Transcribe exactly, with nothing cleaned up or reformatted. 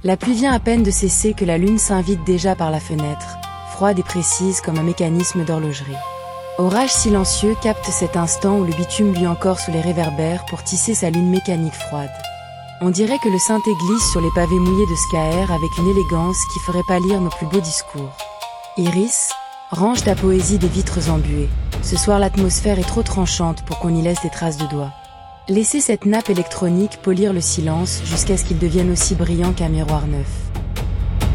La pluie vient à peine de cesser que la lune s'invite déjà par la fenêtre, froide et précise comme un mécanisme d'horlogerie. Orage silencieux capte cet instant où le bitume luit encore sous les réverbères pour tisser sa lune mécanique froide. On dirait que le synthé glisse sur les pavés mouillés de Skaer avec une élégance qui ferait pâlir nos plus beaux discours. Iris, range ta poésie des vitres embuées. Ce soir l'atmosphère est trop tranchante pour qu'on y laisse des traces de doigts. Laissez cette nappe électronique polir le silence jusqu'à ce qu'il devienne aussi brillant qu'un miroir neuf.